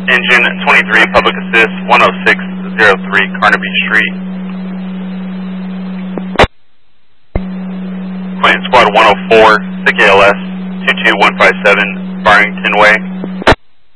Engine 23, Public Assist, 10603 Carnaby Street. Clinton Squad 104, SICK ALS, 22157, Barrington Way.